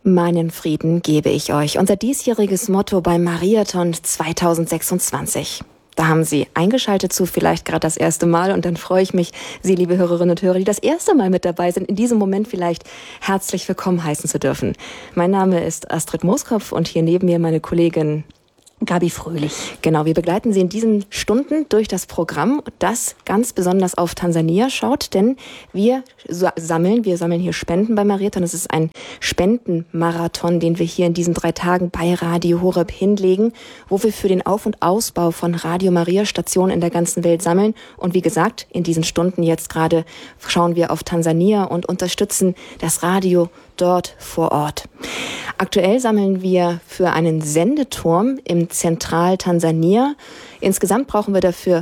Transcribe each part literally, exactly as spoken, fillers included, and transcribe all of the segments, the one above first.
Meinen Frieden gebe ich euch. Unser diesjähriges Motto beim Mariathon zwanzig sechsundzwanzig. Da haben Sie eingeschaltet zu, vielleicht gerade das erste Mal. Und dann freue ich mich, Sie, liebe Hörerinnen und Hörer, die das erste Mal mit dabei sind, in diesem Moment vielleicht herzlich willkommen heißen zu dürfen. Mein Name ist Astrid Mooskopf und hier neben mir meine Kollegin Gabi Fröhlich. Genau, wir begleiten Sie in diesen Stunden durch das Programm, das ganz besonders auf Tansania schaut, denn wir sammeln, wir sammeln hier Spenden bei Mariathon. Es ist ein Spendenmarathon, den wir hier in diesen drei Tagen bei Radio Horeb hinlegen, wo wir für den Auf- und Ausbau von Radio Maria Stationen in der ganzen Welt sammeln. Und wie gesagt, in diesen Stunden jetzt gerade schauen wir auf Tansania und unterstützen das Radio dort vor Ort. Aktuell sammeln wir für einen Sendeturm im Zentral-Tansania. Insgesamt brauchen wir dafür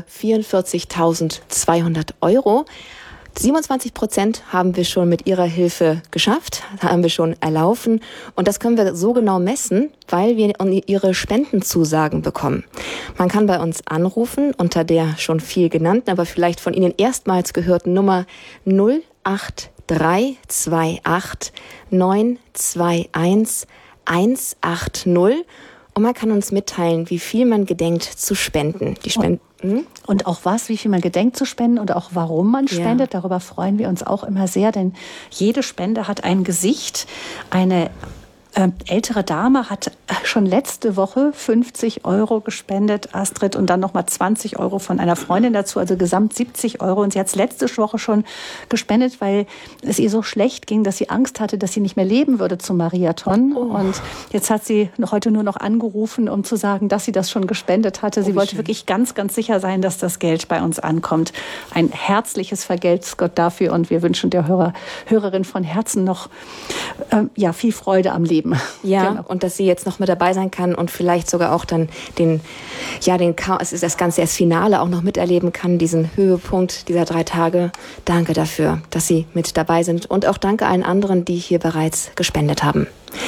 vierundvierzigtausendzweihundert Euro. siebenundzwanzig Prozent haben wir schon mit Ihrer Hilfe geschafft, haben wir schon erlaufen. Und das können wir so genau messen, weil wir Ihre Spendenzusagen bekommen. Man kann bei uns anrufen unter der schon viel genannten, aber vielleicht von Ihnen erstmals gehörten Nummer null acht drei zwei acht neun zwei eins eins acht null. Und man kann uns mitteilen, wie viel man gedenkt zu spenden. Die Spenden. Und, und auch was, wie viel man gedenkt zu spenden und auch warum man spendet. Ja. Darüber freuen wir uns auch immer sehr, denn jede Spende hat ein Gesicht. Eine äh, ältere Dame hat schon letzte Woche fünfzig Euro gespendet, Astrid, und dann nochmal zwanzig Euro von einer Freundin dazu, also gesamt siebzig Euro. Und sie hat es letzte Woche schon gespendet, weil es ihr so schlecht ging, dass sie Angst hatte, dass sie nicht mehr leben würde zum Mariathon. Oh. Und jetzt hat sie heute nur noch angerufen, um zu sagen, dass sie das schon gespendet hatte. Sie oh, wollte schön. wirklich ganz, ganz sicher sein, dass das Geld bei uns ankommt. Ein herzliches Vergelt's Gott dafür und wir wünschen der Hörer, Hörerin von Herzen noch äh, ja, viel Freude am Leben. Ja, genau. Und dass sie jetzt noch mit dabei sein kann und vielleicht sogar auch dann den, ja, den Chaos, das Ganze, das Finale auch noch miterleben kann, diesen Höhepunkt dieser drei Tage. Danke dafür, dass Sie mit dabei sind und auch danke allen anderen, die hier bereits gespendet haben.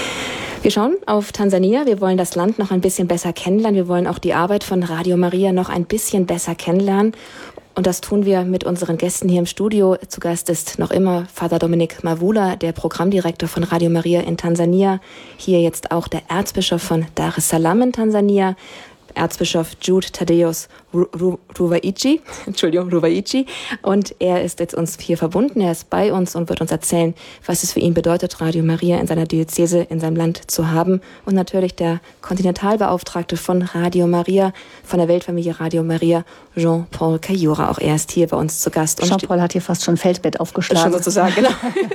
Wir schauen auf Tansania. Wir wollen das Land noch ein bisschen besser kennenlernen. Wir wollen auch die Arbeit von Radio Maria noch ein bisschen besser kennenlernen. Und das tun wir mit unseren Gästen hier im Studio. Zu Gast ist noch immer Vater Dominik Mavula, der Programmdirektor von Radio Maria in Tansania. Hier jetzt auch der Erzbischof von Dar es Salaam in Tansania, Erzbischof Jude Thaddeus Ruwa'ichi, Entschuldigung, Ruwa'ichi. Und er ist jetzt uns hier verbunden, er ist bei uns und wird uns erzählen, was es für ihn bedeutet, Radio Maria in seiner Diözese, in seinem Land zu haben. Und natürlich der Kontinentalbeauftragte von Radio Maria, von der Weltfamilie Radio Maria, Jean-Paul Kayura. Auch er ist hier bei uns zu Gast. Jean-Paul hat hier fast schon Feldbett aufgeschlagen. Schon sozusagen, genau.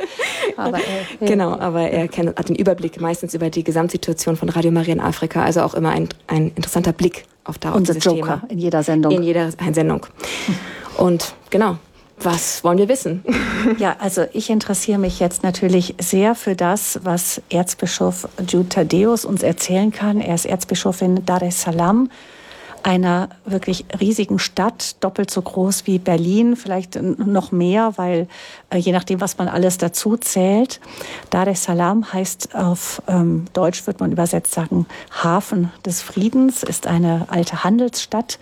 aber er, genau, aber er kennt, hat den Überblick meistens über die Gesamtsituation von Radio Maria in Afrika. Also auch immer ein, ein interessanter Blick auf da unser Joker Thema. in jeder Sendung. In jeder Sendung. Und genau, was wollen wir wissen? Ja, also ich interessiere mich jetzt natürlich sehr für das, was Erzbischof Jude Thaddeus uns erzählen kann. Er ist Erzbischof in Dar es Salaam, einer wirklich riesigen Stadt, doppelt so groß wie Berlin, vielleicht noch mehr, weil äh, je nachdem, was man alles dazu zählt. Dar es Salaam heißt auf ähm, Deutsch, würde man übersetzt sagen, Hafen des Friedens, ist eine alte Handelsstadt.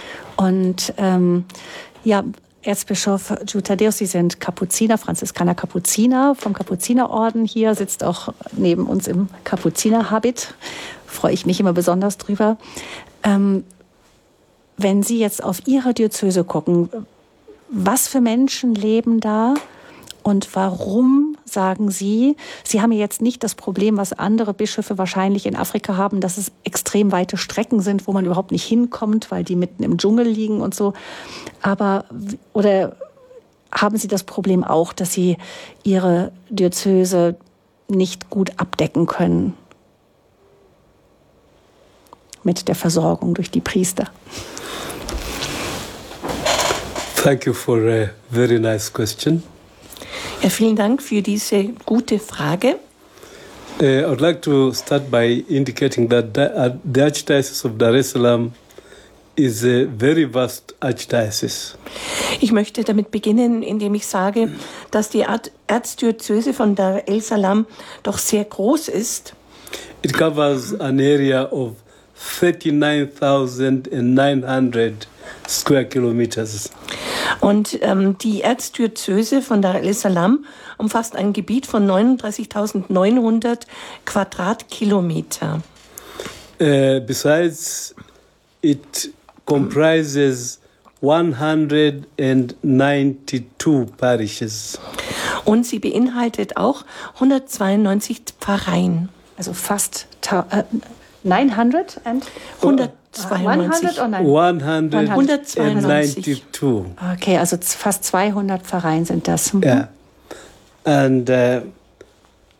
Und ähm, ja, Erzbischof Jude Thaddeus, Sie sind Kapuziner, Franziskaner Kapuziner vom Kapuzinerorden hier, sitzt auch neben uns im Kapuzinerhabit. Freue ich mich immer besonders drüber. Ähm, Wenn Sie jetzt auf Ihre Diözese gucken, was für Menschen leben da und warum, sagen Sie, Sie haben ja jetzt nicht das Problem, was andere Bischöfe wahrscheinlich in Afrika haben, dass es extrem weite Strecken sind, wo man überhaupt nicht hinkommt, weil die mitten im Dschungel liegen und so. Aber, oder haben Sie das Problem auch, dass Sie Ihre Diözese nicht gut abdecken können mit der Versorgung durch die Priester? Thank you for a very nice question. Ja, vielen Dank für diese gute Frage. Uh, I would like to start by indicating that the Archdiocese of Dar es Salaam is a very vast Archdiocese. Ich möchte damit beginnen, indem ich sage, dass die Erzdiözese von Dar es Salaam doch sehr groß ist. It covers an area of thirty-nine thousand nine hundred square kilometers. Und ähm, die Erzdiözese von Dar es Salaam umfasst ein Gebiet von neununddreißigtausendneunhundert Quadratkilometer. Uh, besides, it comprises one hundred ninety-two parishes. Und sie beinhaltet auch hundertzweiundneunzig Pfarreien. Also fast ta- äh, neunhundert and hundertzweiundneunzig. hundert oder nein? hundertneunundneunzig. Okay, also z- fast zweihundert Pfarreien sind das. Mhm. Yeah. And uh,